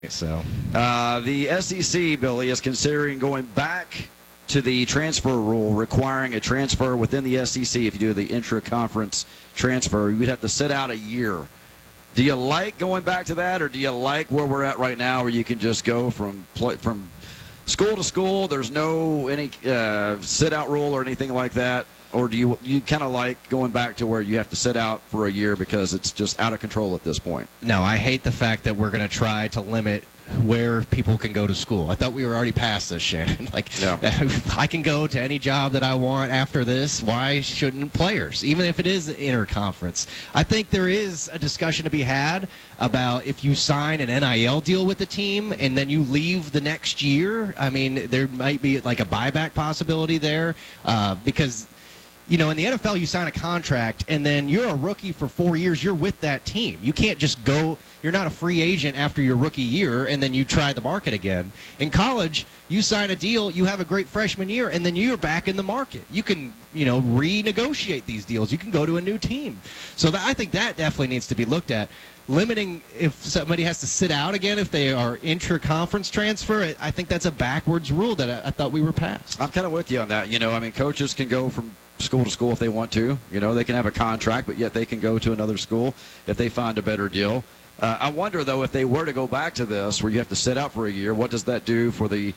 So the SEC, Billy, is considering going back to the transfer rule, requiring a transfer within the SEC. If you do the intra-conference transfer, you'd have to sit out a year. Do you like going back to that, or do you like where we're at right now, where you can just go from school to school? There's no any sit-out rule or anything like that. Or do you kind of like going back to where you have to sit out for a year because it's just out of control at this point? No, I hate the fact that we're going to try to limit where people can go to school. I thought we were already past this, Shannon. I can go to any job that I want after this. Why shouldn't players, even if it is interconference? I think there is a discussion to be had about if you sign an NIL deal with the team and then you leave the next year. I mean, there might be like a buyback possibility there because – in the NFL, you sign a contract, and then you're a rookie for 4 years. You're with that team. You can't just go. You're not a free agent after your rookie year, and then you try the market again. In college, you sign a deal, you have a great freshman year, and then you're back in the market. You can, renegotiate these deals. You can go to a new team. So I think that definitely needs to be looked at. Limiting if somebody has to sit out again if they are intra-conference transfer, I think that's a backwards rule that I thought we were past. I'm kind of with you on that. Coaches can go from school to school if they want to. They can have a contract, but yet they can go to another school if they find a better deal. I wonder, though, if they were to go back to this where you have to sit out for a year, what does that do for the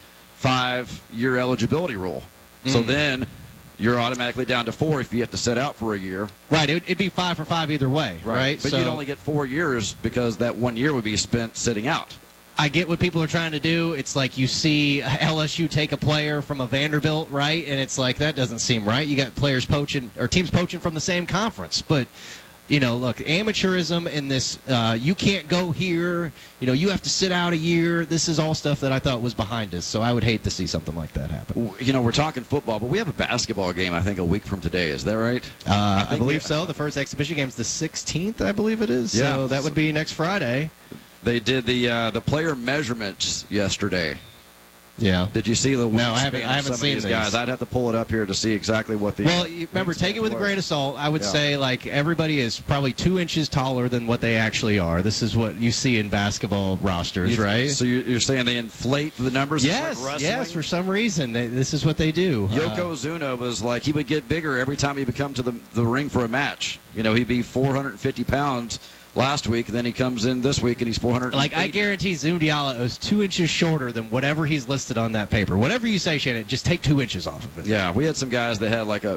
5-year eligibility rule? So then you're automatically down to 4 if you have to sit out for a year. Right. It'd be 5 for 5 either way, right? But you'd only get 4 years because that 1 year would be spent sitting out. I get what people are trying to do. It's like you see LSU take a player from a Vanderbilt, right? And it's like that doesn't seem right. You got players poaching or teams poaching from the same conference. But, look, amateurism in this, you can't go here. You have to sit out a year. This is all stuff that I thought was behind us. So I would hate to see something like that happen. We're talking football, but we have a basketball game, I think, a week from today. Is that right? I believe so. The first exhibition game is the 16th, I believe it is. Yeah. So that would be next Friday. They did the player measurements yesterday. Yeah. Did you see the? No, I haven't seen these guys. I'd have to pull it up here to see exactly what the. Well, remember, take it with a grain of salt. I would say everybody is probably 2 inches taller than what they actually are. This is what you see in basketball rosters, right? So you're saying they inflate the numbers? Yes, yes. For some reason, this is what they do. Yokozuna was like he would get bigger every time he would come to the ring for a match. He'd be 450 pounds. Last week, and then he comes in this week, and he's 400. I guarantee Zoom Diallo is 2 inches shorter than whatever he's listed on that paper. Whatever you say, Shannon, just take 2 inches off of it. Yeah, we had some guys that had like a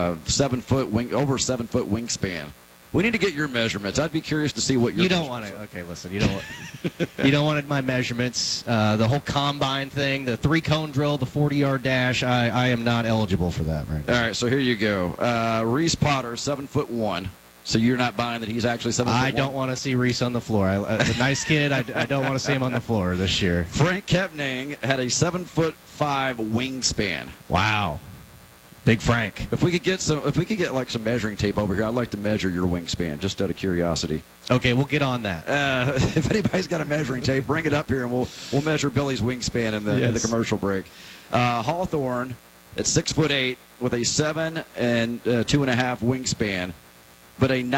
7-foot over 7 foot wingspan. We need to get your measurements. I'd be curious to see what your. You don't want to. Okay, listen. You don't want. You don't want my measurements. The whole combine thing, the 3-cone drill, the 40-yard dash. I am not eligible for that right now. All right, so here you go. Reese Potter, 7'1". So you're not buying that he's actually 7'1"? I don't want to see Reese on the floor. A nice kid. I don't want to see him on the floor this year. Frank Kepning had a 7'5" wingspan. Wow, big Frank. If we could get some measuring tape over here, I'd like to measure your wingspan just out of curiosity. Okay, we'll get on that. If anybody's got a measuring tape, bring it up here and we'll measure Billy's wingspan in the commercial break. Hawthorne at 6'8" with a 7 and 2.5 wingspan. But a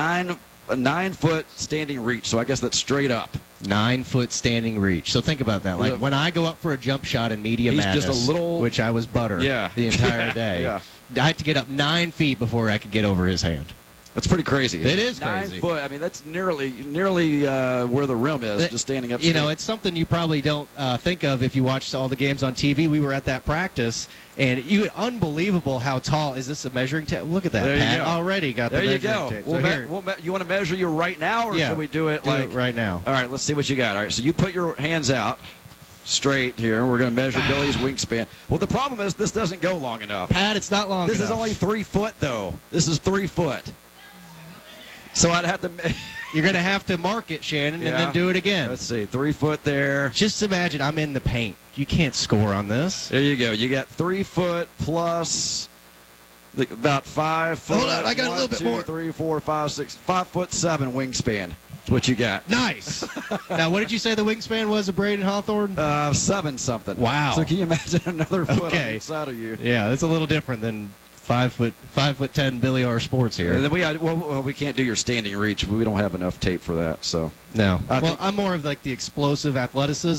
9-foot standing reach, so I guess that's straight up. 9-foot standing reach. So think about that. Like when I go up for a jump shot in Media Madness, just a little, which I was butter the entire day, I had to get up 9 feet before I could get over his hand. That's pretty crazy. It is crazy. 9 foot. I mean, that's nearly where the rim is, just standing up straight. It's something you probably don't think of if you watched all the games on TV. We were at that practice, and unbelievable how tall. Is this a measuring tape? Look at that, there Pat. You go. Already got the measuring tape. You want to measure you right now, or should we do it right now? All right, let's see what you got. All right, so you put your hands out straight here. We're going to measure Billy's wingspan. Well, the problem is this doesn't go long enough. Pat, it's not long enough. This is only 3 foot, though. This is 3 foot. So I'd have to. You're going to have to mark it, Shannon, and then do it again. Let's see, 3 foot there. Just imagine I'm in the paint. You can't score on this. There you go. You got 3 foot plus about 5 foot. Hold on, I got a little bit more. 3, 4, 5, 6, 5'7" wingspan. That's what you got. Nice. Now, what did you say the wingspan was of Braden Hawthorne? 7 something. Wow. So can you imagine another foot on each side of you? Yeah, that's a little different than 5'10" Billy R. Sports here. We can't do your standing reach. We don't have enough tape for that. So no. Well, I'm more of like the explosive athleticism.